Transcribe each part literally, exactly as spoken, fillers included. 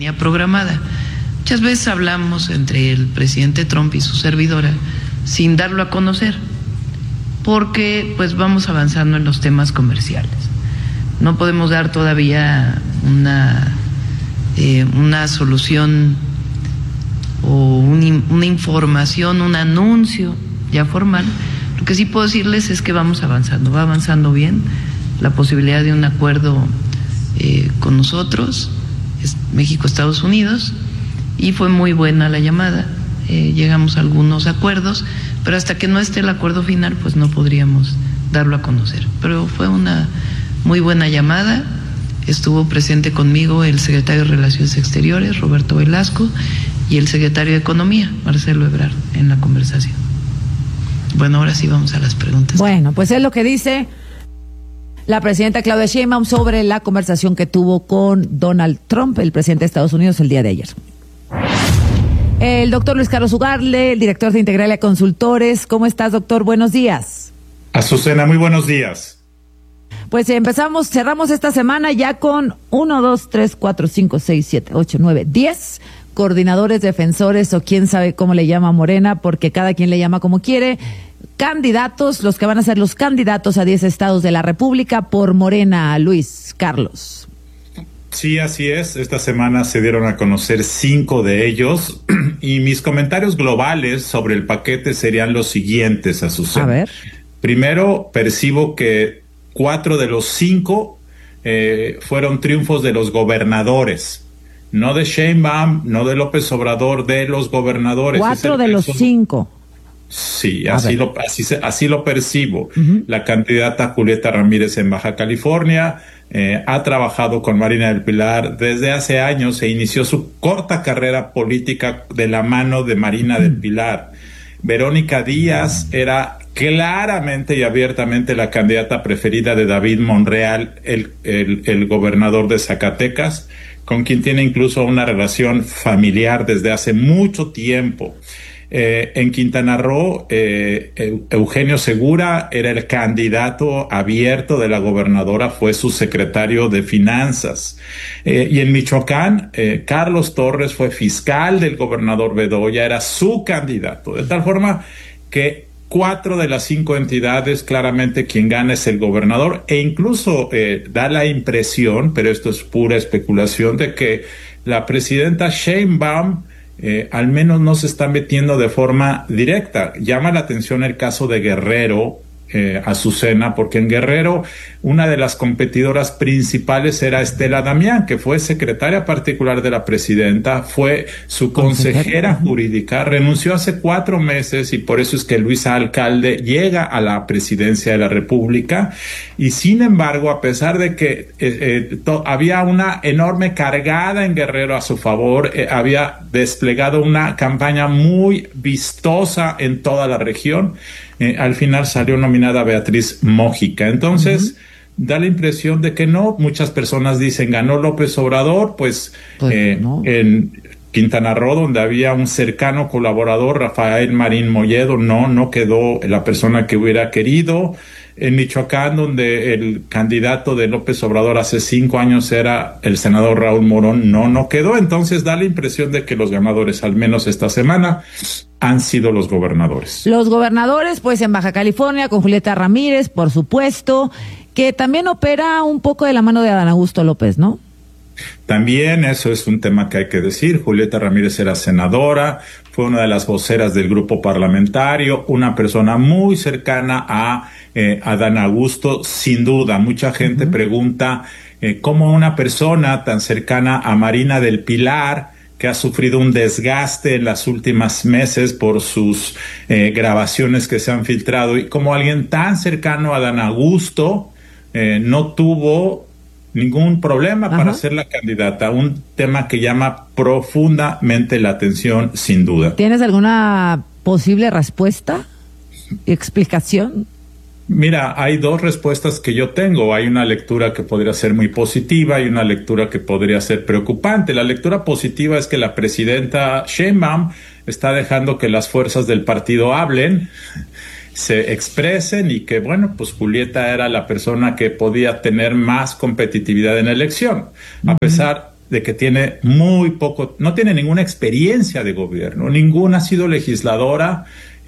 tenía programada. Muchas veces hablamos entre el presidente Trump y su servidora sin darlo a conocer, porque pues vamos avanzando en los temas comerciales. No podemos dar todavía una, eh, una solución o un, una información, un anuncio ya formal. Lo que sí puedo decirles es que vamos avanzando, va avanzando bien la posibilidad de un acuerdo eh, con nosotros, es México, Estados Unidos, y fue muy buena la llamada, eh, llegamos a algunos acuerdos, pero hasta que no esté el acuerdo final, pues no podríamos darlo a conocer. Pero fue una muy buena llamada, estuvo presente conmigo el secretario de Relaciones Exteriores, Roberto Velasco, y el secretario de Economía, Marcelo Ebrard, en la conversación. Bueno, ahora sí vamos a las preguntas. Bueno, pues es lo que dice la presidenta Claudia Sheinbaum sobre la conversación que tuvo con Donald Trump, el presidente de Estados Unidos, el día de ayer. El doctor Luis Carlos Ugarle, el director de Integralia Consultores. ¿Cómo estás, doctor? Buenos días. Azucena, muy buenos días. Pues empezamos, cerramos esta semana ya con uno, dos, tres, cuatro, cinco, seis, siete, ocho, nueve, diez coordinadores, defensores o quién sabe cómo le llama Morena, porque cada quien le llama como quiere, candidatos, los que van a ser los candidatos a diez estados de la República por Morena, Luis Carlos. Sí, así es. Esta semana se dieron a conocer cinco de ellos y mis comentarios globales sobre el paquete serían los siguientes, Azucena. A ver. Primero, percibo que cuatro de los cinco eh, fueron triunfos de los gobernadores. No de Sheinbaum, no de López Obrador, de los gobernadores. Cuatro de los cinco. Sí, así lo, así, se, así lo percibo. Uh-huh. La candidata Julieta Ramírez en Baja California eh, ha trabajado con Marina del Pilar desde hace años e inició su corta carrera política de la mano de Marina uh-huh. del Pilar. Verónica Díaz era claramente y abiertamente la candidata preferida de David Monreal, el, el, el gobernador de Zacatecas, con quien tiene incluso una relación familiar desde hace mucho tiempo. Eh, en Quintana Roo, eh, Eugenio Segura era el candidato abierto de la gobernadora, fue su secretario de Finanzas. Eh, y en Michoacán, eh, Carlos Torres fue fiscal del gobernador Bedoya, era su candidato, de tal forma que cuatro de las cinco entidades, claramente quien gana es el gobernador, e incluso eh, da la impresión, pero esto es pura especulación, de que la presidenta Sheinbaum eh, al menos no se está metiendo de forma directa. Llama la atención el caso de Guerrero, eh, Azucena, porque en Guerrero una de las competidoras principales era Estela Damián, que fue secretaria particular de la presidenta, fue su consejera jurídica, renunció hace cuatro meses y por eso es que Luisa Alcalde llega a la presidencia de la República. Y sin embargo, a pesar de que eh, eh, to, había una enorme cargada en Guerrero a su favor, eh, había desplegado una campaña muy vistosa en toda la región, eh, al final salió nominada Beatriz Mójica. Entonces, uh-huh. da la impresión de que no. Muchas personas dicen, ganó López Obrador, pues, pues eh, no. En Quintana Roo, donde había un cercano colaborador, Rafael Marín Molledo, no, no quedó la persona que hubiera querido. En Michoacán, donde el candidato de López Obrador hace cinco años era el senador Raúl Morón, no, no quedó. Entonces da la impresión de que los ganadores, al menos esta semana, han sido los gobernadores. Los gobernadores, pues en Baja California, con Julieta Ramírez, por supuesto, que también opera un poco de la mano de Adán Augusto López, ¿no? También eso es un tema que hay que decir. Julieta Ramírez era senadora, fue una de las voceras del grupo parlamentario, una persona muy cercana a eh, Adán Augusto, sin duda. Mucha gente uh-huh. pregunta eh, cómo una persona tan cercana a Marina del Pilar, que ha sufrido un desgaste en las últimas meses por sus eh, grabaciones que se han filtrado, y como alguien tan cercano a Adán Augusto eh, no tuvo ningún problema Ajá. para ser la candidata. Un tema que llama profundamente la atención, sin duda. ¿Tienes alguna posible respuesta? ¿Explicación? Mira, hay dos respuestas que yo tengo. Hay una lectura que podría ser muy positiva y una lectura que podría ser preocupante. La lectura positiva es que la presidenta Sheinbaum está dejando que las fuerzas del partido hablen, se expresen, y que, bueno, pues Julieta era la persona que podía tener más competitividad en la elección. A pesar de que tiene muy poco, no tiene ninguna experiencia de gobierno, ninguna ha sido legisladora,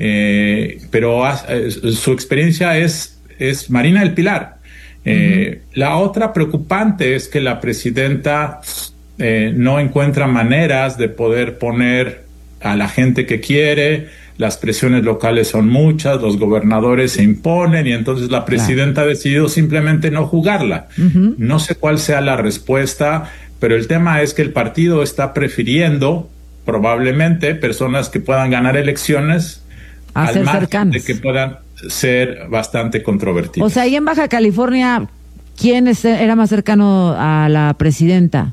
eh, pero ha, eh, su experiencia es, es Marina del Pilar. Eh, uh-huh. La otra preocupante es que la presidenta eh, no encuentra maneras de poder poner a la gente que quiere. Las presiones locales son muchas, los gobernadores se imponen y entonces la presidenta claro. ha decidido simplemente no jugarla. Uh-huh. No sé cuál sea la respuesta, pero el tema es que el partido está prefiriendo probablemente personas que puedan ganar elecciones a al ser margen cercanas. de que puedan ser bastante controvertidas. O sea, ahí en Baja California, ¿quién era más cercano a la presidenta?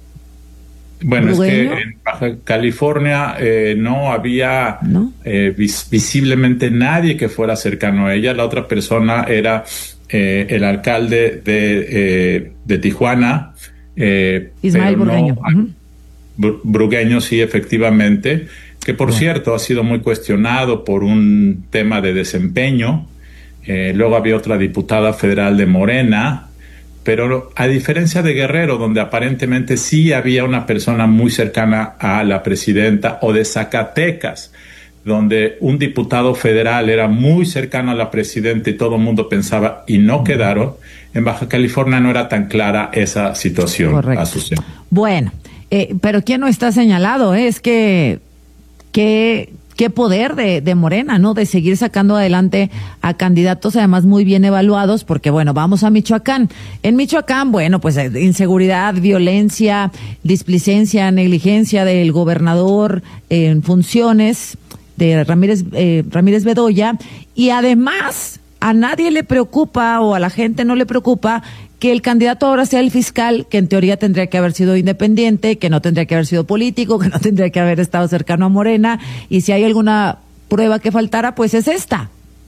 Bueno, ¿Brugueño? Es que en Baja California eh, no había ¿No? Eh, vis- visiblemente nadie que fuera cercano a ella. La otra persona era eh, el alcalde de, eh, de Tijuana. Eh, Ismael pero Burgueño. No, Uh-huh. Bur- Burgueño, sí, efectivamente, que por Bueno. cierto ha sido muy cuestionado por un tema de desempeño. Eh, luego había otra diputada federal de Morena, pero a diferencia de Guerrero, donde aparentemente sí había una persona muy cercana a la presidenta, o de Zacatecas, donde un diputado federal era muy cercano a la presidenta y todo el mundo pensaba y no quedaron, en Baja California no era tan clara esa situación. Correcto. Azucena. Bueno, eh, pero ¿quién no está señalado? Eh? Es que, que qué poder de, de Morena, ¿no? De seguir sacando adelante a candidatos además muy bien evaluados, porque bueno, vamos a Michoacán. En Michoacán, bueno, pues inseguridad, violencia, displicencia, negligencia del gobernador en funciones de Ramírez, eh, Ramírez Bedoya, y además a nadie le preocupa, o a la gente no le preocupa, que el candidato ahora sea el fiscal, que en teoría tendría que haber sido independiente, que no tendría que haber sido político, que no tendría que haber estado cercano a Morena, y si hay alguna prueba que faltara, pues es esta.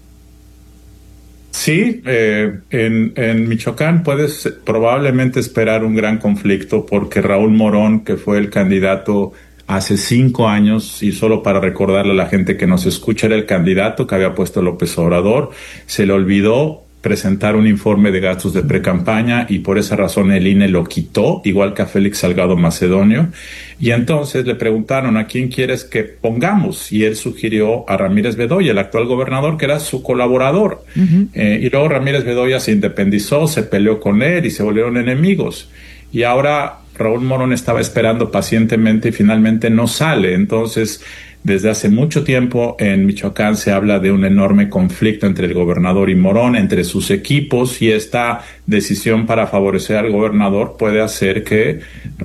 Sí, eh, en, en Michoacán puedes probablemente esperar un gran conflicto, porque Raúl Morón, que fue el candidato hace cinco años, y solo para recordarle a la gente que nos escucha, era el candidato que había puesto López Obrador, se le olvidó presentar un informe de gastos de precampaña y por esa razón el I N E lo quitó, igual que a Félix Salgado Macedonio, y entonces le preguntaron a quién quieres que pongamos, y él sugirió a Ramírez Bedoya, el actual gobernador, que era su colaborador. Uh-huh. eh, y luego Ramírez Bedoya se independizó, se peleó con él y se volvieron enemigos, y ahora Raúl Morón estaba esperando pacientemente y finalmente no sale. Entonces, desde hace mucho tiempo en Michoacán se habla de un enorme conflicto entre el gobernador y Morón, entre sus equipos, y esta decisión para favorecer al gobernador puede hacer que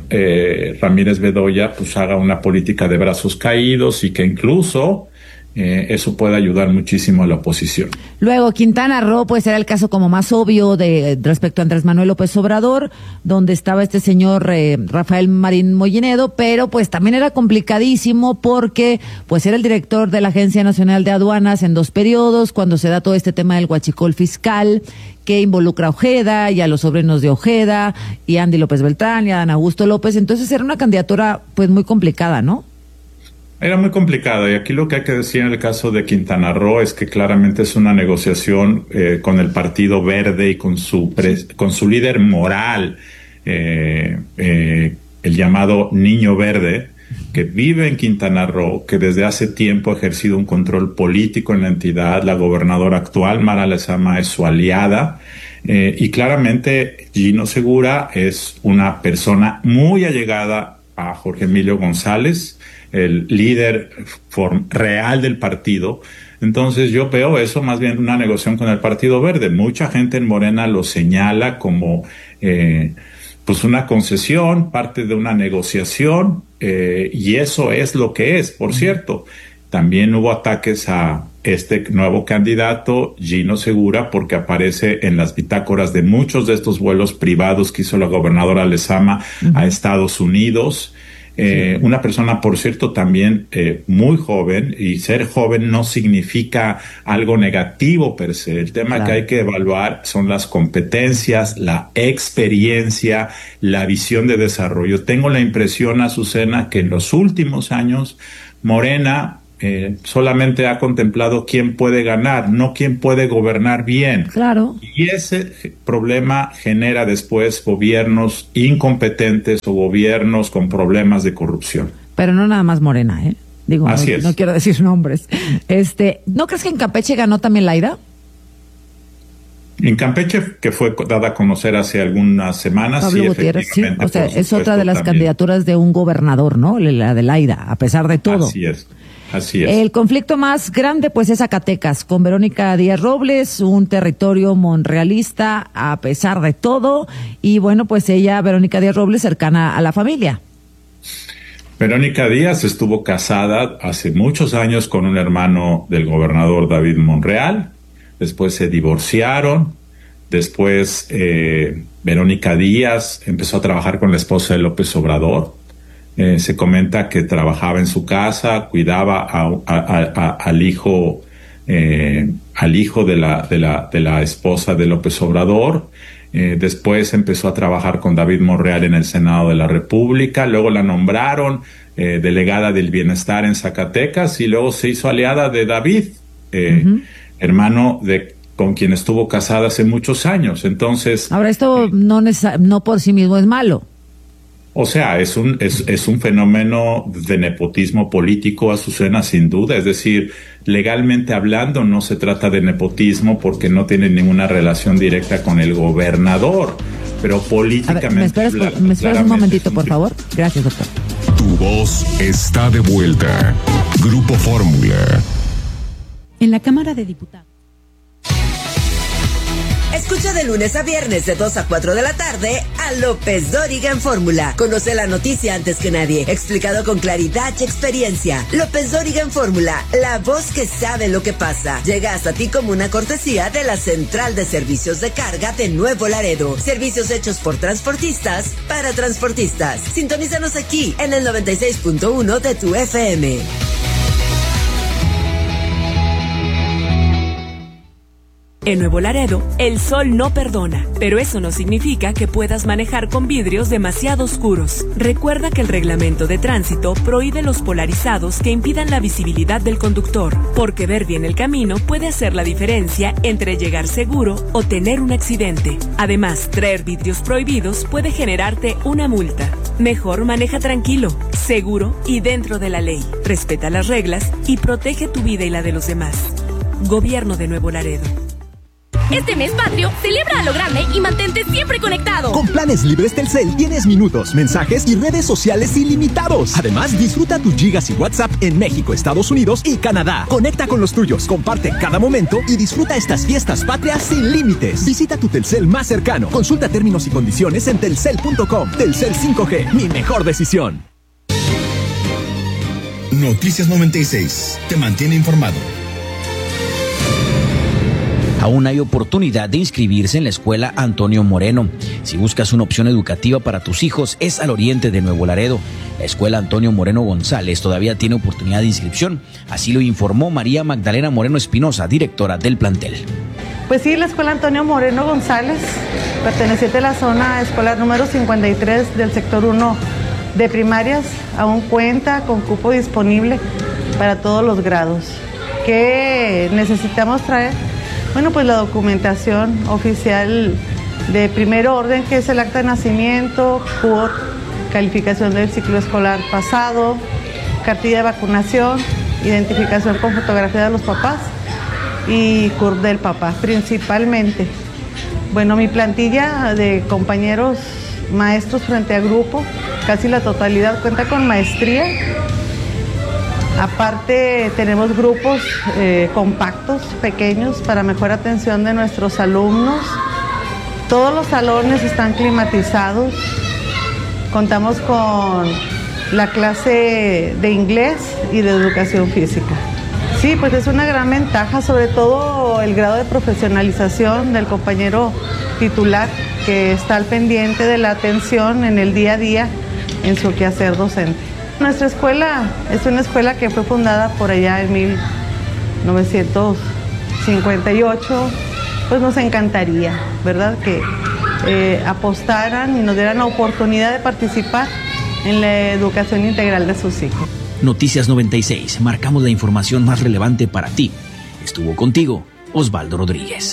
eh, Ramírez Bedoya pues haga una política de brazos caídos, y que incluso Eh, eso puede ayudar muchísimo a la oposición. Luego, Quintana Roo, pues era el caso como más obvio de respecto a Andrés Manuel López Obrador, donde estaba este señor eh, Rafael Marín Mollinedo, pero pues también era complicadísimo porque pues era el director de la Agencia Nacional de Aduanas en dos periodos, cuando se da todo este tema del huachicol fiscal, que involucra a Ojeda y a los sobrinos de Ojeda, y a Andy López Beltrán y a Dan Augusto López. Entonces era una candidatura pues muy complicada, ¿no? Era muy complicado, y aquí lo que hay que decir en el caso de Quintana Roo es que claramente es una negociación eh, con el Partido Verde y con su pre- con su líder moral, eh, eh, el llamado Niño Verde, que vive en Quintana Roo, que desde hace tiempo ha ejercido un control político en la entidad. La gobernadora actual, Mara Lezama, es su aliada, eh, y claramente Gino Segura es una persona muy allegada a Jorge Emilio González, el líder form- real del partido. Entonces yo veo eso más bien una negociación con el Partido Verde. Mucha gente en Morena lo señala como eh, pues una concesión, parte de una negociación, eh, y eso es lo que es. Por cierto, también hubo ataques a este nuevo candidato, Gino Segura, porque aparece en las bitácoras de muchos de estos vuelos privados que hizo la gobernadora Lezama uh-huh. a Estados Unidos. Eh, sí. Una persona, por cierto, también eh, muy joven, y ser joven no significa algo negativo per se. El tema claro. que hay que evaluar son las competencias, la experiencia, la visión de desarrollo. Tengo la impresión, Azucena, que en los últimos años Morena eh, solamente ha contemplado quién puede ganar, no quién puede gobernar bien. Claro. Y ese problema genera después gobiernos incompetentes o gobiernos con problemas de corrupción. Pero no nada más Morena, ¿eh? Digo, Así no, es. no quiero decir nombres. Este, ¿no crees que en Campeche ganó también Laida? En Campeche, que fue dada a conocer hace algunas semanas, Pablo sí, Gutiérrez, sí. efectivamente. O sea, es otra de las también. candidaturas de un gobernador, ¿no? La de Laida, a pesar de todo. Así es, así es. El conflicto más grande, pues, es Zacatecas, con Verónica Díaz Robles, un territorio monrealista, a pesar de todo. Y bueno, pues ella, Verónica Díaz Robles, cercana a la familia. Verónica Díaz estuvo casada hace muchos años con un hermano del gobernador David Monreal. Después se divorciaron, después eh, Verónica Díaz empezó a trabajar con la esposa de López Obrador. Eh, se comenta que trabajaba en su casa, cuidaba a, a, a, al hijo, eh, al hijo de la, de la, de la esposa de López Obrador. Eh, después empezó a trabajar con David Monreal en el Senado de la República. Luego la nombraron eh, delegada del bienestar en Zacatecas y luego se hizo aliada de David. Eh, uh-huh. hermano de con quien estuvo casada hace muchos años. Entonces, ahora esto eh, no necesa- no por sí mismo es malo. O sea, es un es, es un fenómeno de nepotismo político, Azucena, sin duda. Es decir, legalmente hablando no se trata de nepotismo porque no tiene ninguna relación directa con el gobernador, pero políticamente ver, ¿me esperas, hablando, ¿me esperas un momentito, por favor? Gracias, doctor. Tu voz está de vuelta. Grupo Fórmula. En la Cámara de Diputados. Escucha de lunes a viernes de dos a cuatro de la tarde a López Dóriga en Fórmula. Conoce la noticia antes que nadie, explicado con claridad y experiencia. López Dóriga en Fórmula, la voz que sabe lo que pasa. Llega hasta ti como una cortesía de la Central de Servicios de Carga de Nuevo Laredo. Servicios hechos por transportistas para transportistas. Sintonízanos aquí en el noventa y seis punto uno de tu F M. En Nuevo Laredo, el sol no perdona, pero eso no significa que puedas manejar con vidrios demasiado oscuros. Recuerda que el reglamento de tránsito prohíbe los polarizados que impidan la visibilidad del conductor, porque ver bien el camino puede hacer la diferencia entre llegar seguro o tener un accidente. Además, traer vidrios prohibidos puede generarte una multa. Mejor maneja tranquilo, seguro y dentro de la ley. Respeta las reglas y protege tu vida y la de los demás. Gobierno de Nuevo Laredo. Este mes patrio, celebra a lo grande y mantente siempre conectado. Con planes libres Telcel tienes minutos, mensajes y redes sociales ilimitados. Además, disfruta tus gigas y WhatsApp en México, Estados Unidos y Canadá. Conecta con los tuyos, comparte cada momento y disfruta estas fiestas patrias sin límites. Visita tu Telcel más cercano. Consulta términos y condiciones en telcel punto com. Telcel cinco G, mi mejor decisión. Noticias noventa y seis, te mantiene informado. Aún hay oportunidad de inscribirse en la escuela Antonio Moreno. Si buscas una opción educativa para tus hijos, es al oriente de Nuevo Laredo. La escuela Antonio Moreno González todavía tiene oportunidad de inscripción. Así lo informó María Magdalena Moreno Espinosa, directora del plantel. Pues sí, la escuela Antonio Moreno González, perteneciente a la zona escolar número cincuenta y tres del sector uno de primarias, aún cuenta con cupo disponible para todos los grados. ¿Qué necesitamos traer? Bueno, pues la documentación oficial de primer orden, que es el acta de nacimiento, C U R, calificación del ciclo escolar pasado, cartilla de vacunación, identificación con fotografía de los papás y C U R del papá, principalmente. Bueno, mi plantilla de compañeros maestros frente a grupo, casi la totalidad cuenta con maestría. Aparte tenemos grupos eh, compactos, pequeños, para mejor atención de nuestros alumnos. Todos los salones están climatizados. Contamos con la clase de inglés y de educación física. Sí, pues es una gran ventaja, sobre todo el grado de profesionalización del compañero titular, que está al pendiente de la atención en el día a día en su quehacer docente. Nuestra escuela es una escuela que fue fundada por allá en mil novecientos cincuenta y ocho, pues nos encantaría, ¿verdad?, que eh, apostaran y nos dieran la oportunidad de participar en la educación integral de sus hijos. Noticias noventa y seis, marcamos la información más relevante para ti. Estuvo contigo Osvaldo Rodríguez.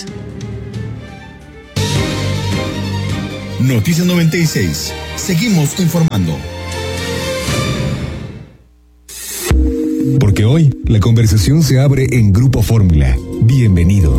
Noticias noventa y seis. Seguimos informando. Porque hoy la conversación se abre en Grupo Fórmula. Bienvenido.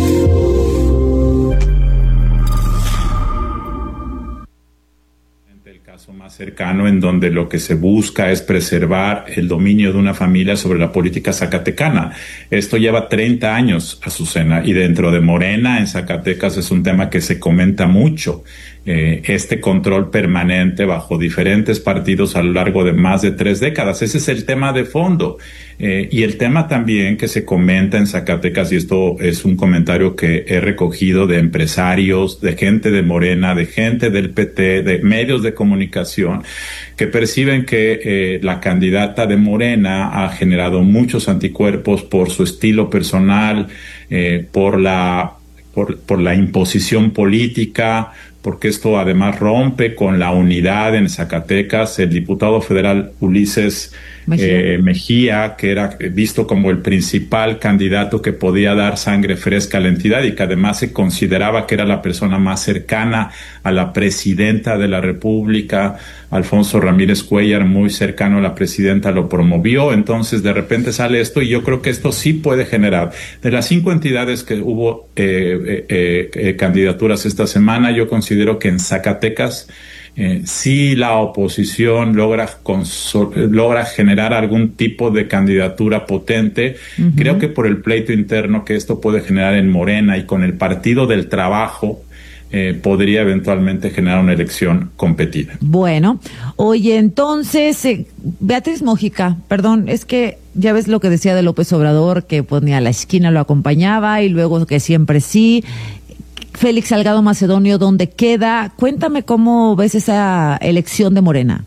El caso más cercano en donde lo que se busca es preservar el dominio de una familia sobre la política zacatecana. Esto lleva treinta años, Azucena, y dentro de Morena en Zacatecas es un tema que se comenta mucho. Eh, este control permanente bajo diferentes partidos a lo largo de más de tres décadas. Ese es el tema de fondo. Eh, y el tema también que se comenta en Zacatecas, y esto es un comentario que he recogido de empresarios, de gente de Morena, de gente del P T, de medios de comunicación, que perciben que eh, la candidata de Morena ha generado muchos anticuerpos por su estilo personal, eh, por la, por, por la imposición política, porque esto además rompe con la unidad en Zacatecas. El diputado federal Ulises Mejía. Eh, Mejía, que era visto como el principal candidato que podía dar sangre fresca a la entidad y que además se consideraba que era la persona más cercana a la presidenta de la República, Alfonso Ramírez Cuellar, muy cercano a la presidenta, lo promovió. Entonces de repente sale esto y yo creo que esto sí puede generar. De las cinco entidades que hubo eh, eh, eh, candidaturas esta semana, yo considero que en Zacatecas Eh, si la oposición logra consol- logra generar algún tipo de candidatura potente, uh-huh. creo que por el pleito interno que esto puede generar en Morena y con el Partido del Trabajo, eh, podría eventualmente generar una elección competida. Bueno, oye, entonces, eh, Beatriz Mójica, perdón, es que ya ves lo que decía de López Obrador, que ponía a la esquina, lo acompañaba y luego que siempre sí. Félix Salgado Macedonio, ¿dónde queda? Cuéntame cómo ves esa elección de Morena.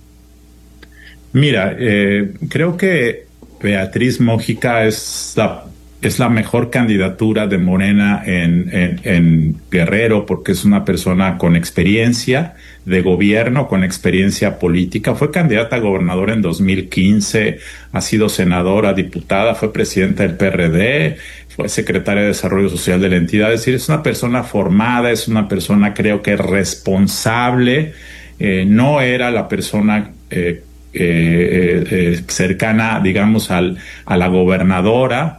Mira, eh, creo que Beatriz Mójica es la, es la mejor candidatura de Morena en, en, en Guerrero, porque es una persona con experiencia de gobierno, con experiencia política. Fue candidata a gobernadora en dos mil quince, ha sido senadora, diputada, fue presidenta del P R D, fue secretaria de Desarrollo Social de la entidad. Es decir, es una persona formada, es una persona, creo que responsable. Eh, no era la persona eh, eh, eh, cercana, digamos, al, a la gobernadora.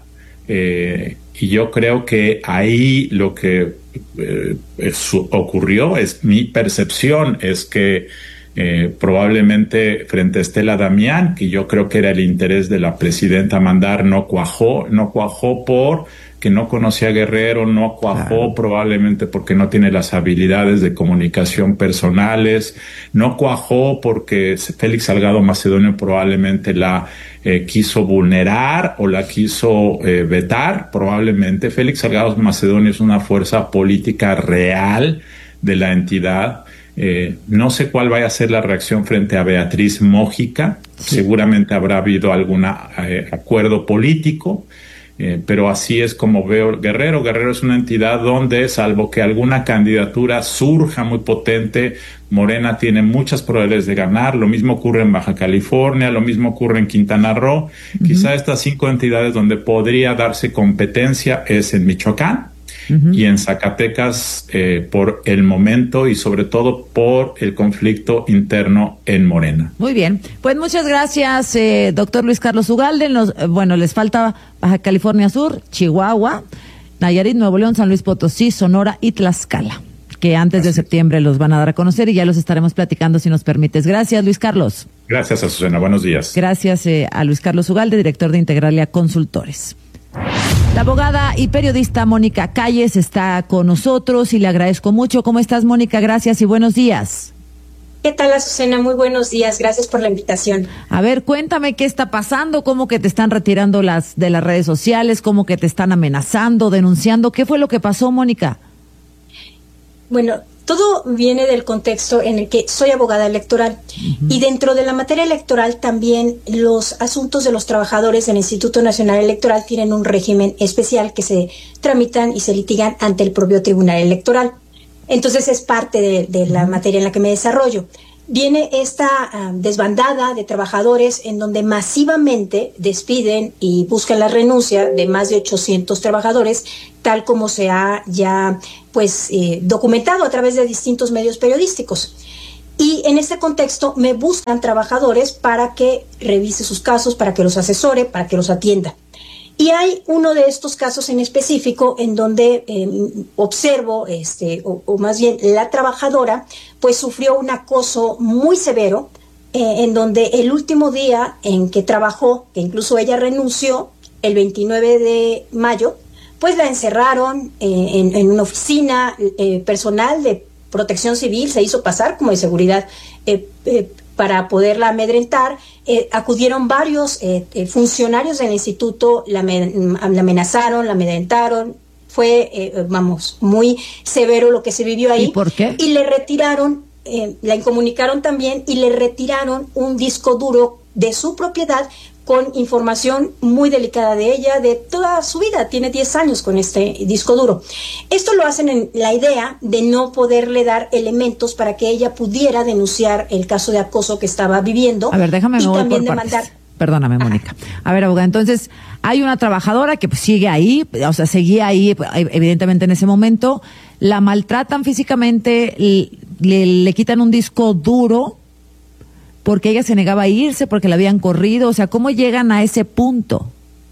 Eh, y yo creo que ahí lo que eh, es, ocurrió, es mi percepción, es que Eh, probablemente frente a Estela Damián, que yo creo que era el interés de la presidenta mandar, no cuajó, no cuajó por que no conocía a Guerrero, no cuajó claro. probablemente porque no tiene las habilidades de comunicación personales, no cuajó porque Félix Salgado Macedonio probablemente la eh, quiso vulnerar o la quiso eh, vetar, probablemente. Félix Salgado Macedonio es una fuerza política real de la entidad. Eh, no sé cuál vaya a ser la reacción frente a Beatriz Mójica. Sí. Seguramente habrá habido algún eh, acuerdo político, eh, pero así es como veo Guerrero. Guerrero es una entidad donde, salvo que alguna candidatura surja muy potente, Morena tiene muchas probabilidades de ganar. Lo mismo ocurre en Baja California, lo mismo ocurre en Quintana Roo. Uh-huh. Quizá estas cinco entidades donde podría darse competencia es en Michoacán. Uh-huh. Y en Zacatecas, eh, por el momento y sobre todo por el conflicto interno en Morena. Muy bien, pues muchas gracias, eh, doctor Luis Carlos Ugalde. Nos, eh, bueno, les falta Baja California Sur, Chihuahua, Nayarit, Nuevo León, San Luis Potosí, Sonora y Tlaxcala, que antes Así. de septiembre los van a dar a conocer y ya los estaremos platicando si nos permites. Gracias, Luis Carlos. Gracias, Azucena. Buenos días. Gracias eh, a Luis Carlos Ugalde, director de Integralia Consultores. La abogada y periodista Mónica Calles está con nosotros y le agradezco mucho. ¿Cómo estás, Mónica? Gracias y buenos días. ¿Qué tal, Azucena? Muy buenos días. Gracias por la invitación. A ver, cuéntame qué está pasando, cómo que te están retirando las de las redes sociales, cómo que te están amenazando, denunciando. ¿Qué fue lo que pasó, Mónica? Bueno, todo viene del contexto en el que soy abogada electoral uh-huh. y dentro de la materia electoral también los asuntos de los trabajadores del Instituto Nacional Electoral tienen un régimen especial que se tramitan y se litigan ante el propio Tribunal Electoral. Entonces es parte de, de la materia en la que me desarrollo. viene esta uh, desbandada de trabajadores en donde masivamente despiden y buscan la renuncia de más de ochocientos trabajadores, tal como se ha ya pues eh, documentado a través de distintos medios periodísticos. Y en este contexto me buscan trabajadores para que revise sus casos, para que los asesore, para que los atienda. Y hay uno de estos casos en específico en donde eh, observo, este, o, o más bien la trabajadora, pues sufrió un acoso muy severo, eh, en donde el último día en que trabajó, que incluso ella renunció, el veintinueve de mayo, pues la encerraron eh, en, en una oficina, eh, personal de Protección Civil se hizo pasar como de seguridad eh, eh, para poderla amedrentar. Eh, acudieron varios eh, eh, funcionarios del instituto, la, me, la amenazaron, la amedrentaron. Fue, eh, vamos, muy severo lo que se vivió ahí. ¿Y por qué? Y le retiraron, eh, la incomunicaron también y le retiraron un disco duro de su propiedad con información muy delicada de ella, de toda su vida. Tiene diez años con este disco duro. Esto lo hacen en la idea de no poderle dar elementos para que ella pudiera denunciar el caso de acoso que estaba viviendo. A ver, déjame y me voy también por demandar. partes. Perdóname, Mónica. A ver, abogada, entonces hay una trabajadora que pues, sigue ahí, o sea, seguía ahí, evidentemente en ese momento, la maltratan físicamente, le, le, le quitan un disco duro, porque ella se negaba a irse, porque la habían corrido, o sea, ¿cómo llegan a ese punto?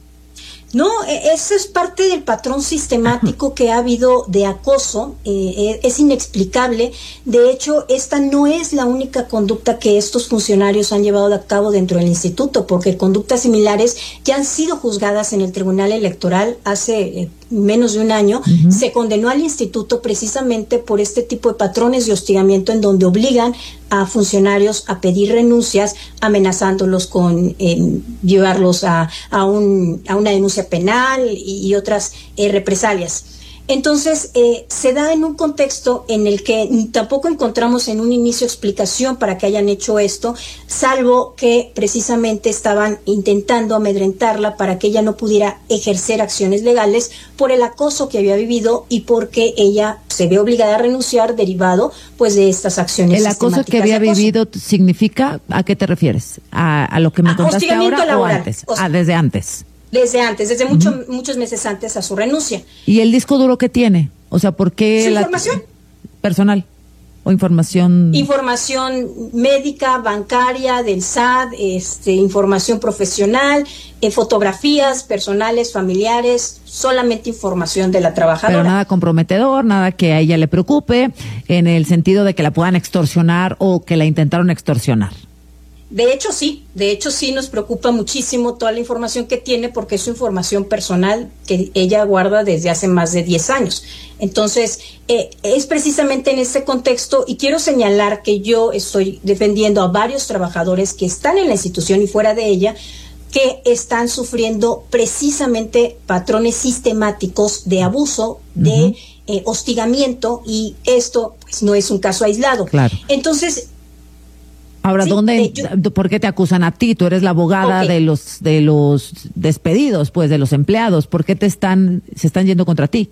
No, eso es parte del patrón sistemático que ha habido de acoso, eh, es inexplicable. De hecho, esta no es la única conducta que estos funcionarios han llevado a cabo dentro del instituto, porque conductas similares ya han sido juzgadas en el Tribunal Electoral hace eh, menos de un año. Uh-huh. Se condenó al instituto precisamente por este tipo de patrones de hostigamiento en donde obligan a funcionarios a pedir renuncias, amenazándolos con eh, llevarlos a, a, un, a una denuncia penal y, y otras eh, represalias. Entonces, eh, se da en un contexto en el que tampoco encontramos en un inicio explicación para que hayan hecho esto, salvo que precisamente estaban intentando amedrentarla para que ella no pudiera ejercer acciones legales por el acoso que había vivido y porque ella se ve obligada a renunciar derivado pues de estas acciones. ¿El acoso que había vivido significa, a qué te refieres? ¿A, a lo que me ah, contaste ahora laboral, o antes? Ah, desde antes. Desde antes, desde mucho, uh-huh. muchos meses antes a su renuncia. ¿Y el disco duro qué tiene? O sea, ¿por qué? ¿Su la información? ¿Personal? ¿O información? Información médica, bancaria, del S A T, este, información profesional, eh, fotografías personales, familiares, solamente información de la trabajadora. Pero nada comprometedor, nada que a ella le preocupe, en el sentido de que la puedan extorsionar o que la intentaron extorsionar. De hecho, sí, de hecho sí nos preocupa muchísimo toda la información que tiene porque es su información personal que ella guarda desde hace más de diez años. Entonces, eh, es precisamente en este contexto y quiero señalar que yo estoy defendiendo a varios trabajadores que están en la institución y fuera de ella que están sufriendo precisamente patrones sistemáticos de abuso, uh-huh. de eh, hostigamiento y esto pues, no es un caso aislado. Claro. Entonces, Ahora, sí, ¿dónde, eh, yo, ¿por qué te acusan a ti? Tú eres la abogada okay. de los de los despedidos, pues, de los empleados. ¿Por qué te están se están yendo contra ti?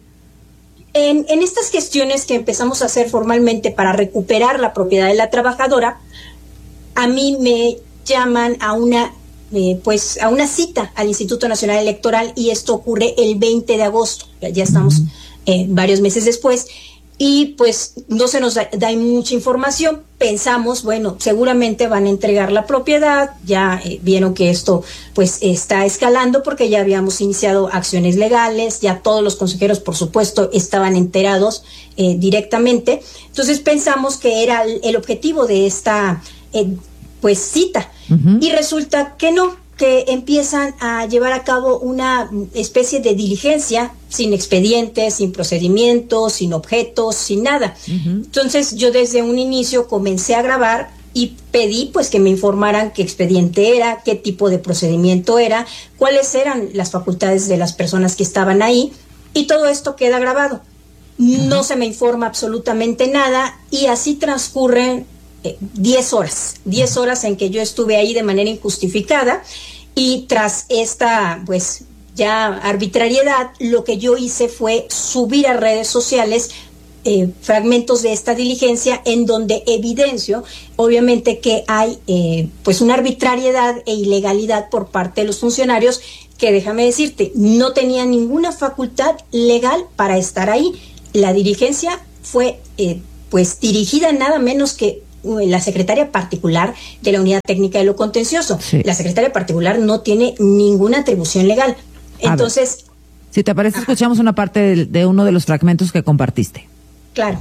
En, en estas gestiones que empezamos a hacer formalmente para recuperar la propiedad de la trabajadora, a mí me llaman a una eh, pues a una cita al Instituto Nacional Electoral y esto ocurre el veinte de agosto. Ya, ya estamos uh-huh. eh, varios meses después. Y pues no se nos da, da mucha información, pensamos, bueno, seguramente van a entregar la propiedad, ya eh, vieron que esto pues está escalando porque ya habíamos iniciado acciones legales, ya todos los consejeros por supuesto estaban enterados eh, directamente, entonces pensamos que era el, el objetivo de esta eh, pues cita uh-huh. y resulta que no, que empiezan a llevar a cabo una especie de diligencia sin expedientes, sin procedimientos, sin objetos, sin nada. Uh-huh. Entonces yo desde un inicio comencé a grabar y pedí pues que me informaran qué expediente era, qué tipo de procedimiento era, cuáles eran las facultades de las personas que estaban ahí y todo esto queda grabado. Uh-huh. No se me informa absolutamente nada y así transcurren diez horas, diez horas en que yo estuve ahí de manera injustificada y tras esta pues ya arbitrariedad lo que yo hice fue subir a redes sociales eh, fragmentos de esta diligencia en donde evidencio, obviamente, que hay eh, pues una arbitrariedad e ilegalidad por parte de los funcionarios que, déjame decirte, no tenían ninguna facultad legal para estar ahí. La diligencia fue eh, pues dirigida nada menos que la secretaria particular de la Unidad Técnica de lo Contencioso. Sí. La secretaria particular no tiene ninguna atribución legal. Entonces, si te parece, ajá, escuchamos una parte de, de uno de los fragmentos que compartiste. Claro.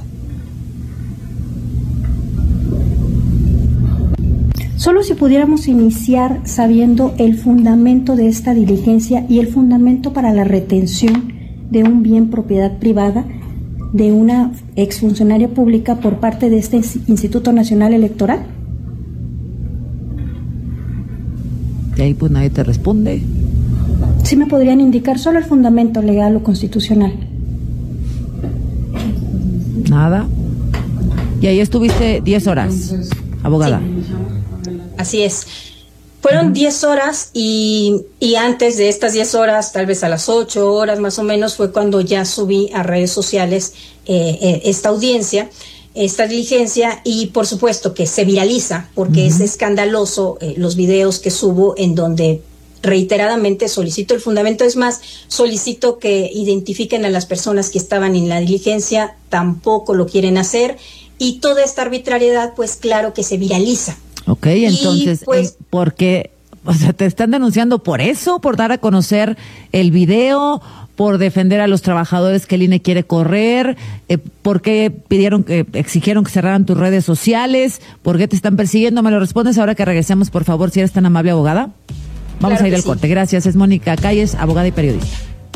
Solo si pudiéramos iniciar sabiendo el fundamento de esta diligencia y el fundamento para la retención de un bien propiedad privada de una exfuncionaria pública por parte de este Instituto Nacional Electoral. Y ahí pues nadie te responde. Sí me podrían indicar solo el fundamento legal o constitucional. Nada. Y ahí estuviste diez horas, abogada. Sí. Así es. Fueron diez horas y, y antes de estas diez horas, tal vez a las ocho horas más o menos, fue cuando ya subí a redes sociales eh, eh, esta audiencia, esta diligencia, y por supuesto que se viraliza porque uh-huh. es escandaloso eh, los videos que subo en donde reiteradamente solicito el fundamento. Es más, solicito que identifiquen a las personas que estaban en la diligencia, tampoco lo quieren hacer, y toda esta arbitrariedad pues claro que se viraliza. Ok, entonces, pues, ¿por qué? O sea, ¿te están denunciando por eso? ¿Por dar a conocer el video? ¿Por defender a los trabajadores que el I N E quiere correr? Eh, ¿Por qué pidieron que, exigieron que cerraran tus redes sociales? ¿Por qué te están persiguiendo? ¿Me lo respondes ahora que regresemos, por favor, si eres tan amable, abogada? Vamos claro a ir al sí. corte. Gracias. Es Mónica Calles, abogada y periodista.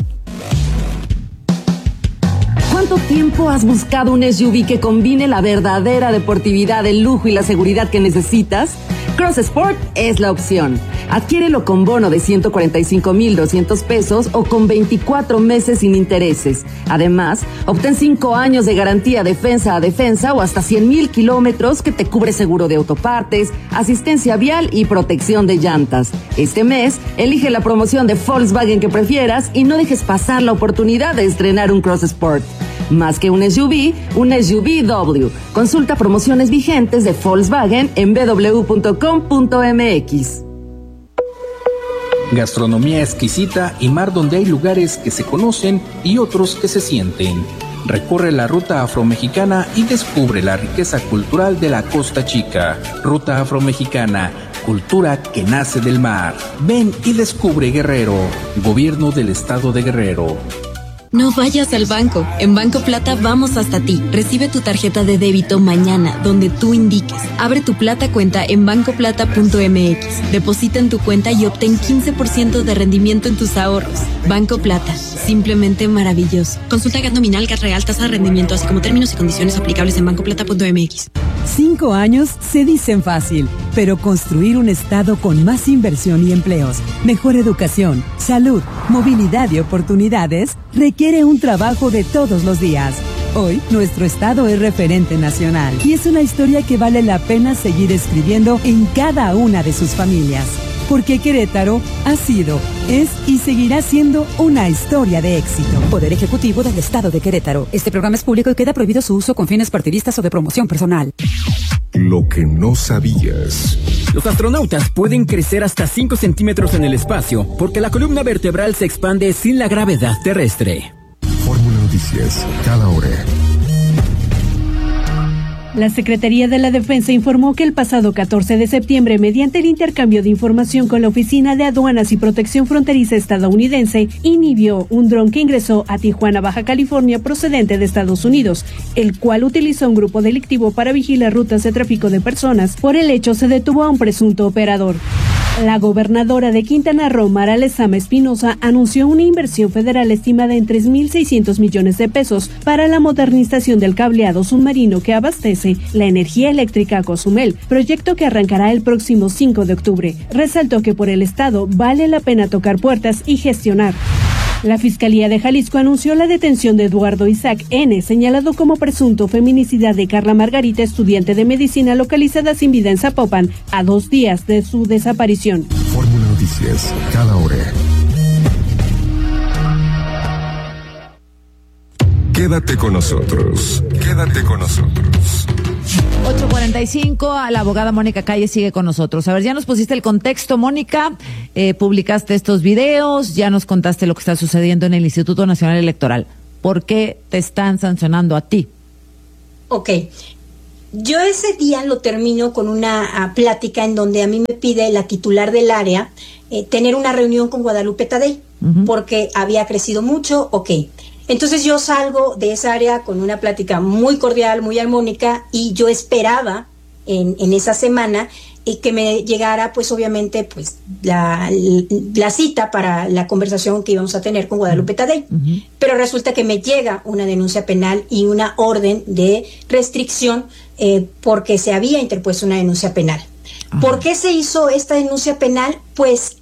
¿Cuánto tiempo has buscado un S U V que combine la verdadera deportividad, el lujo y la seguridad que necesitas? Cross Sport es la opción. Adquiérelo con bono de ciento cuarenta y cinco mil doscientos pesos o con veinticuatro meses sin intereses. Además, obtén cinco años de garantía defensa a defensa o hasta cien mil kilómetros que te cubre seguro de autopartes, asistencia vial y protección de llantas. Este mes, elige la promoción de Volkswagen que prefieras y no dejes pasar la oportunidad de estrenar un Cross Sport. Más que un S U V, un S U V W. Consulta promociones vigentes de Volkswagen en b w punto com punto m x. Gastronomía exquisita y mar donde hay lugares que se conocen y otros que se sienten. Recorre la Ruta Afromexicana y descubre la riqueza cultural de la Costa Chica. Ruta Afromexicana, cultura que nace del mar. Ven y descubre Guerrero. Gobierno del Estado de Guerrero. No vayas al banco. En Banco Plata vamos hasta ti. Recibe tu tarjeta de débito mañana, donde tú indiques. Abre tu Plata cuenta en banco plata punto m x. Deposita en tu cuenta y obtén quince por ciento de rendimiento en tus ahorros. Banco Plata. Simplemente maravilloso. Consulta G A T nominal, G A T real, tasa de rendimiento, así como términos y condiciones aplicables en banco plata punto m x. Cinco años se dicen fácil, pero construir un estado con más inversión y empleos, mejor educación, salud, movilidad y oportunidades requiere un trabajo de todos los días. Hoy, nuestro estado es referente nacional y es una historia que vale la pena seguir escribiendo en cada una de sus familias. Porque Querétaro ha sido, es y seguirá siendo una historia de éxito. Poder Ejecutivo del Estado de Querétaro. Este programa es público y queda prohibido su uso con fines partidistas o de promoción personal. Lo que no sabías. Los astronautas pueden crecer hasta cinco centímetros en el espacio porque la columna vertebral se expande sin la gravedad terrestre. Fórmula Noticias, cada hora. La Secretaría de la Defensa informó que el pasado catorce de septiembre, mediante el intercambio de información con la Oficina de Aduanas y Protección Fronteriza estadounidense, inhibió un dron que ingresó a Tijuana, Baja California, procedente de Estados Unidos, el cual utilizó un grupo delictivo para vigilar rutas de tráfico de personas. Por el hecho, se detuvo a un presunto operador. La gobernadora de Quintana Roo, Mara Lezama Espinosa, anunció una inversión federal estimada en tres mil seiscientos millones de pesos para la modernización del cableado submarino que abastece la energía eléctrica a Cozumel, proyecto que arrancará el próximo cinco de octubre. Resaltó que por el Estado vale la pena tocar puertas y gestionar. La Fiscalía de Jalisco anunció la detención de Eduardo Isaac N., señalado como presunto feminicida de Carla Margarita, estudiante de medicina localizada sin vida en Zapopan, a dos días de su desaparición. Fórmula Noticias, cada hora. Quédate con nosotros. Quédate con nosotros. ocho cuarenta y cinco, a la abogada Mónica Calle sigue con nosotros. A ver, ya nos pusiste el contexto, Mónica, eh, publicaste estos videos, ya nos contaste lo que está sucediendo en el Instituto Nacional Electoral. ¿Por qué te están sancionando a ti? Ok, yo ese día lo termino con una uh, plática en donde a mí me pide la titular del área eh, tener una reunión con Guadalupe Tadei, uh-huh. porque había crecido mucho, ok. Entonces yo salgo de esa área con una plática muy cordial, muy armónica, y yo esperaba en, en esa semana eh, que me llegara, pues obviamente, pues la, la cita para la conversación que íbamos a tener con Guadalupe Tadei. Uh-huh. Pero resulta que me llega una denuncia penal y una orden de restricción eh, porque se había interpuesto una denuncia penal. Uh-huh. ¿Por qué se hizo esta denuncia penal? Pues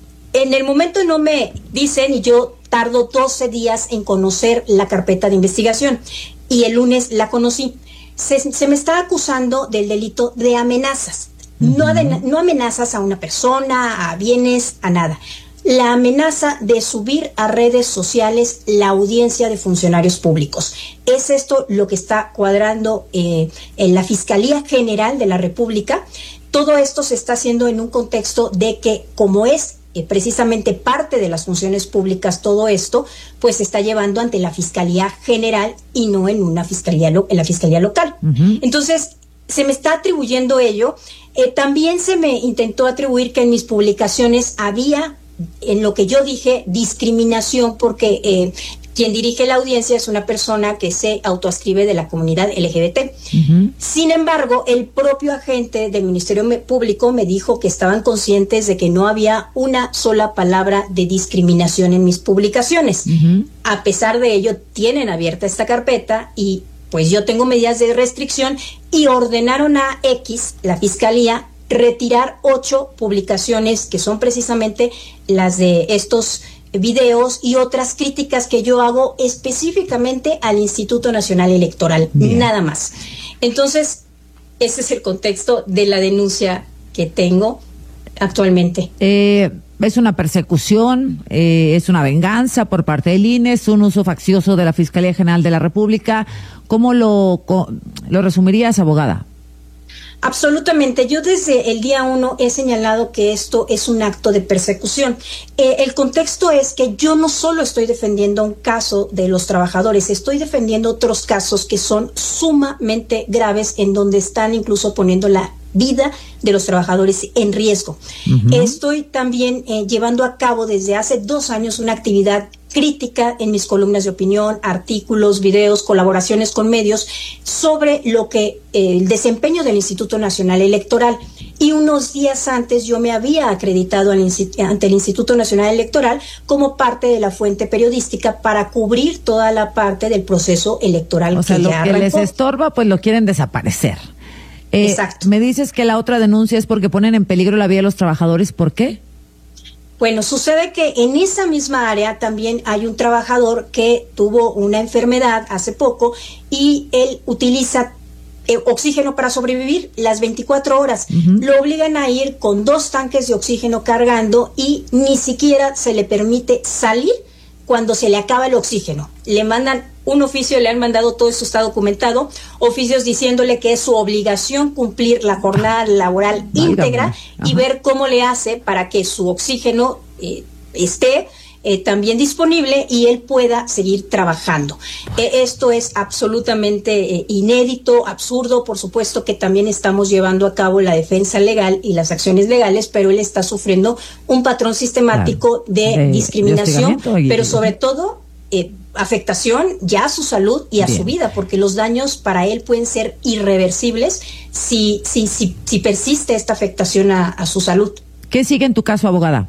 en el momento no me dicen, y yo tardo doce días en conocer la carpeta de investigación, y el lunes la conocí. Se, se me está acusando del delito de amenazas. Uh-huh. No, de, no amenazas a una persona, a bienes, a nada. La amenaza de subir a redes sociales la audiencia de funcionarios públicos. Es esto lo que está cuadrando eh, en la Fiscalía General de la República. Todo esto se está haciendo en un contexto de que, como es Eh, precisamente parte de las funciones públicas, todo esto pues se está llevando ante la Fiscalía General y no en una fiscalía lo, en la Fiscalía Local. Uh-huh. Entonces se me está atribuyendo ello. Eh, también se me intentó atribuir que en mis publicaciones había, en lo que yo dije, discriminación, porque eh, quien dirige la audiencia es una persona que se autoascribe de la comunidad L G B T. Uh-huh. Sin embargo, el propio agente del Ministerio Público me dijo que estaban conscientes de que no había una sola palabra de discriminación en mis publicaciones. Uh-huh. A pesar de ello, tienen abierta esta carpeta y pues yo tengo medidas de restricción, y ordenaron a X, la Fiscalía, retirar ocho publicaciones que son precisamente las de estos videos y otras críticas que yo hago específicamente al Instituto Nacional Electoral. Bien. Nada más. Entonces, ese es el contexto de la denuncia que tengo actualmente. Eh, es una persecución, eh, es una venganza por parte del I N E, es un uso faccioso de la Fiscalía General de la República. ¿Cómo lo, lo resumirías, abogada? Absolutamente. Yo desde el día uno he señalado que esto es un acto de persecución. Eh, el contexto es que yo no solo estoy defendiendo un caso de los trabajadores, estoy defendiendo otros casos que son sumamente graves, en donde están incluso poniendo la vida de los trabajadores en riesgo. Uh-huh. Estoy también eh, llevando a cabo desde hace dos años una actividad crítica en mis columnas de opinión, artículos, videos, colaboraciones con medios sobre lo que eh, el desempeño del Instituto Nacional Electoral. Y unos días antes yo me había acreditado al, ante el Instituto Nacional Electoral como parte de la fuente periodística para cubrir toda la parte del proceso electoral. O sea, que lo ya que arrancó. les estorba, pues lo quieren desaparecer. Eh, Exacto. Me dices que la otra denuncia es porque ponen en peligro la vida de los trabajadores. ¿Por qué? Bueno, sucede que en esa misma área también hay un trabajador que tuvo una enfermedad hace poco y él utiliza eh, oxígeno para sobrevivir las veinticuatro horas. Uh-huh. Lo obligan a ir con dos tanques de oxígeno cargando y ni siquiera se le permite salir cuando se le acaba el oxígeno. Le mandan un oficio, le han mandado, todo esto está documentado, oficios diciéndole que es su obligación cumplir la jornada laboral íntegra y ver cómo le hace para que su oxígeno eh, esté eh, también disponible y él pueda seguir trabajando. Eh, esto es absolutamente eh, inédito, absurdo. Por supuesto que también estamos llevando a cabo la defensa legal y las acciones legales, pero él está sufriendo un patrón sistemático claro. de, de discriminación, y, pero sobre todo eh, afectación ya a su salud y a Bien. su vida, porque los daños para él pueden ser irreversibles si, si, si, si persiste esta afectación a, a su salud. ¿Qué sigue en tu caso, abogada?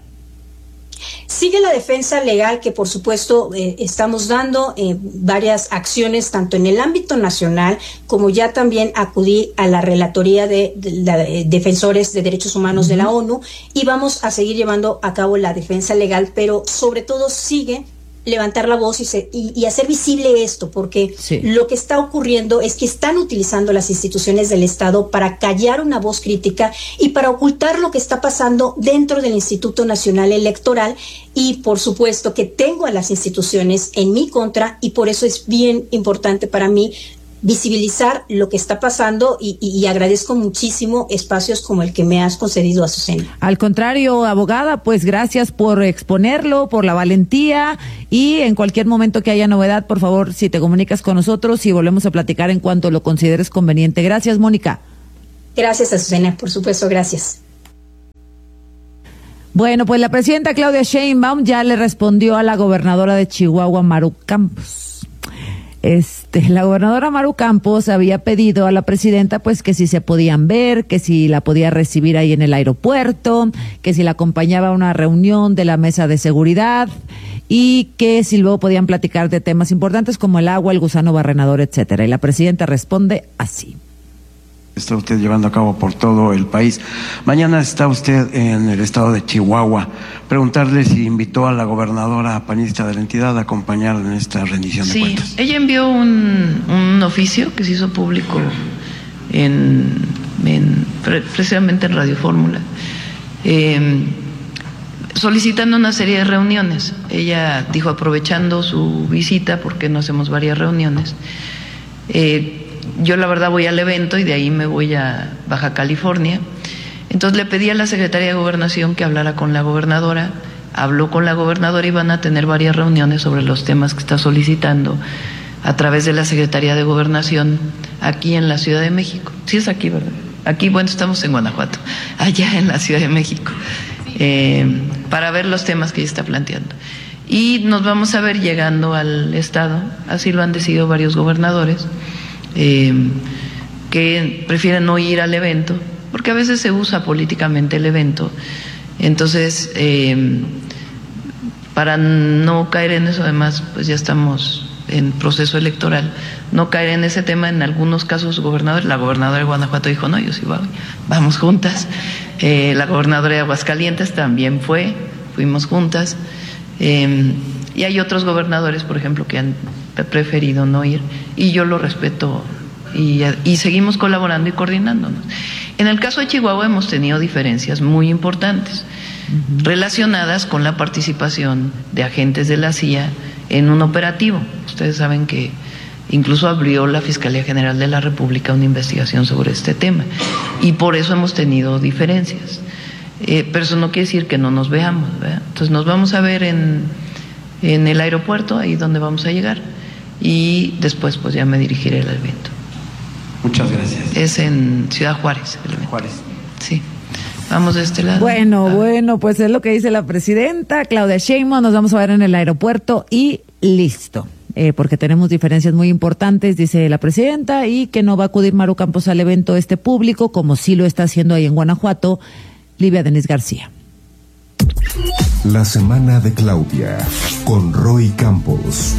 Sigue la defensa legal que por supuesto eh, estamos dando eh, varias acciones tanto en el ámbito nacional como ya también acudí a la Relatoría de, de, de, de Defensores de Derechos Humanos uh-huh. de la ONU y vamos a seguir llevando a cabo la defensa legal, pero sobre todo sigue levantar la voz y, se, y, y hacer visible esto, porque sí. Lo que está ocurriendo es que están utilizando las instituciones del Estado para callar una voz crítica y para ocultar lo que está pasando dentro del Instituto Nacional Electoral, y por supuesto que tengo a las instituciones en mi contra, y por eso es bien importante para mí visibilizar lo que está pasando, y, y, y agradezco muchísimo espacios como el que me has concedido, Azucena. Al contrario, abogada, pues gracias por exponerlo, por la valentía, y en cualquier momento que haya novedad, por favor, si te comunicas con nosotros y volvemos a platicar en cuanto lo consideres conveniente. Gracias, Mónica. Gracias, Azucena, por supuesto, gracias. Bueno, pues la presidenta Claudia Sheinbaum ya le respondió a la gobernadora de Chihuahua, Maru Campos. Este, la gobernadora Maru Campos había pedido a la presidenta pues que si se podían ver, que si la podía recibir ahí en el aeropuerto, que si la acompañaba a una reunión de la mesa de seguridad y que si luego podían platicar de temas importantes como el agua, el gusano barrenador, etcétera. Y la presidenta responde así. Está usted llevando a cabo por todo el país. Mañana está usted en el estado de Chihuahua. Preguntarle si invitó a la gobernadora panista de la entidad a acompañarla en esta rendición de sí, cuentas. Sí, ella envió un, un oficio que se hizo público en, en precisamente en Radio Fórmula, eh, solicitando una serie de reuniones. Ella dijo, aprovechando su visita, ¿por qué no hacemos varias reuniones? Eh, Yo la verdad voy al evento y de ahí me voy a Baja California. Entonces le pedí a la Secretaría de Gobernación que hablara con la gobernadora, habló con la gobernadora y van a tener varias reuniones sobre los temas que está solicitando a través de la Secretaría de Gobernación aquí en la Ciudad de México. Sí es aquí, ¿verdad? Aquí, bueno, estamos en Guanajuato, allá en la Ciudad de México, eh, para ver los temas que ella está planteando. Y nos vamos a ver llegando al Estado, así lo han decidido varios gobernadores, Eh, que prefieren no ir al evento, porque a veces se usa políticamente el evento. Entonces, eh, para no caer en eso, además, pues ya estamos en proceso electoral, no caer en ese tema. En algunos casos, gobernadores, la gobernadora de Guanajuato dijo, no, yo sí voy, vamos juntas. Eh, la gobernadora de Aguascalientes también fue, fuimos juntas. Eh, y hay otros gobernadores, por ejemplo, que han preferido no ir, y yo lo respeto, y, y seguimos colaborando y coordinándonos. En el caso de Chihuahua hemos tenido diferencias muy importantes, uh-huh, relacionadas con la participación de agentes de la C I A en un operativo. Ustedes saben que incluso abrió la Fiscalía General de la República una investigación sobre este tema, y por eso hemos tenido diferencias. Eh, pero eso no quiere decir que no nos veamos, ¿verdad? Entonces nos vamos a ver en, en el aeropuerto, ahí donde vamos a llegar, y después pues ya me dirigiré al evento. Muchas gracias. Es en Ciudad Juárez. El evento. Juárez. Sí. Vamos de este lado. Bueno, ah. bueno, pues es lo que dice la presidenta Claudia Sheinbaum. Nos vamos a ver en el aeropuerto y listo. Eh, porque tenemos diferencias muy importantes, dice la presidenta, y que no va a acudir Maru Campos al evento este público, como sí lo está haciendo ahí en Guanajuato, Livia Denis García. La semana de Claudia, con Roy Campos.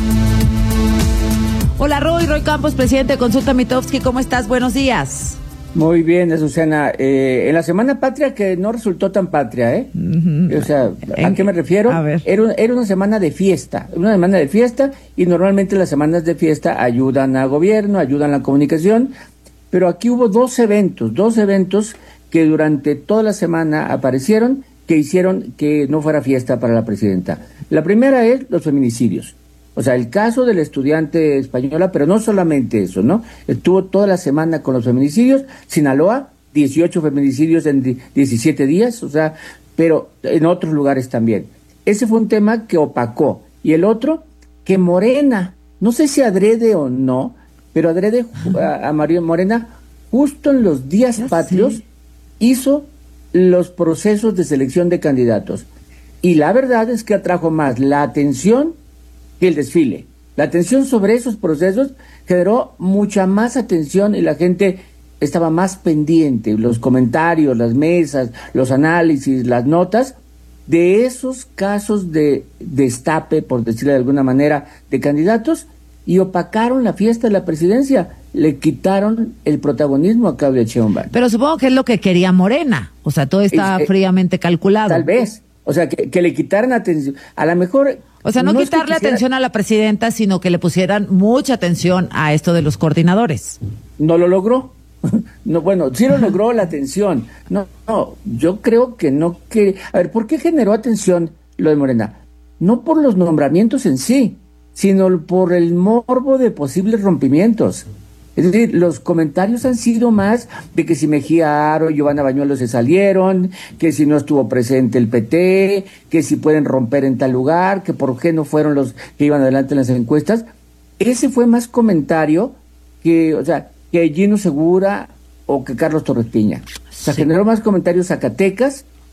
Hola Roy, Roy Campos, presidente de Consulta Mitofsky, ¿cómo estás? Buenos días. Muy bien, Azucena. Eh, en la Semana Patria, que no resultó tan patria, ¿eh? Uh-huh. O sea, ¿a qué me refiero? A ver. Era, un, era una semana de fiesta, una semana de fiesta, y normalmente las semanas de fiesta ayudan a gobierno, ayudan a la comunicación, pero aquí hubo dos eventos, dos eventos que durante toda la semana aparecieron, que hicieron que no fuera fiesta para la presidenta. La primera es los feminicidios. O sea, el caso de la estudiante española, pero no solamente eso, ¿no? Estuvo toda la semana con los feminicidios. Sinaloa, dieciocho feminicidios en diecisiete días, o sea, pero en otros lugares también. Ese fue un tema que opacó. Y el otro, que Morena, no sé si adrede o no, pero adrede a, a María Morena, justo en los días ya patrios, sí, hizo los procesos de selección de candidatos. Y la verdad es que atrajo más la atención que el desfile. La atención sobre esos procesos generó mucha más atención y la gente estaba más pendiente, los comentarios, las mesas, los análisis, las notas de esos casos de destape, por decirlo de alguna manera, de candidatos, y opacaron la fiesta de la presidencia, le quitaron el protagonismo a Claudia Sheinbaum. Pero supongo que es lo que quería Morena, o sea, todo está es, eh, fríamente calculado. Tal vez. O sea, que, que le quitaran atención. A lo mejor O sea, no, no quitarle es que quisiera... atención a la presidenta, sino que le pusieran mucha atención a esto de los coordinadores. No lo logró. No, bueno, sí lo logró la atención. No, no, yo creo que no que... A ver, ¿por qué generó atención lo de Morena? No por los nombramientos en sí, sino por el morbo de posibles rompimientos. Es decir, los comentarios han sido más de que si Mejía Aro y Giovanna Bañuelos se salieron, que si no estuvo presente el P T, que si pueden romper en tal lugar, que por qué no fueron los que iban adelante en las encuestas. Ese fue más comentario que, o sea, que Gino Segura o que Carlos Torres Piña. O sea, sí. Generó más comentarios Zacatecas